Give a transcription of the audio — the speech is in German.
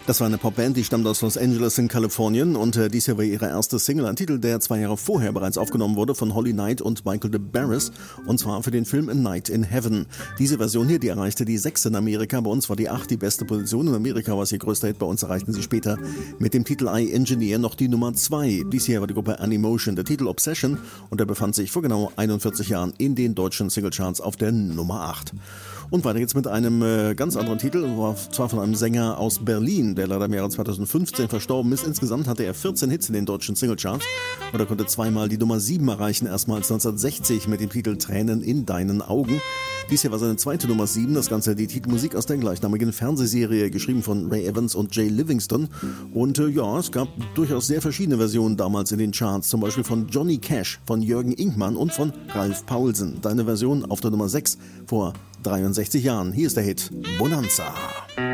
Das war eine Popband, die stammt aus Los Angeles in Kalifornien und dies hier war ihre erste Single, ein Titel, der 2 Jahre vorher bereits aufgenommen wurde von Holly Knight und Michael de Barris, und zwar für den Film A Night in Heaven. Diese Version hier, die erreichte die 6 in Amerika, bei uns war die 8 die beste Position in Amerika, was ihr größter Hit, bei uns erreichten sie später mit dem Titel I Engineer noch die Nummer 2. Dies hier war die Gruppe Animotion, der Titel Obsession, und der befand sich vor genau 41 Jahren in den deutschen Singlecharts auf der Nummer 8. Und weiter geht's mit einem ganz anderen Titel, und zwar von einem Sänger aus Berlin, der leider im Jahre 2015 verstorben ist. Insgesamt hatte er 14 Hits in den deutschen Singlecharts und er konnte zweimal die Nummer 7 erreichen, erstmals 1960 mit dem Titel Tränen in deinen Augen. Dies hier war seine zweite Nummer 7, das Ganze die Titelmusik aus der gleichnamigen Fernsehserie, geschrieben von Ray Evans und Jay Livingston. Und ja, es gab durchaus sehr verschiedene Versionen damals in den Charts, zum Beispiel von Johnny Cash, von Jürgen Inkmann und von Ralf Paulsen. Deine Version auf der Nummer 6 vor 63 Jahren. Hier ist der Hit Bonanza.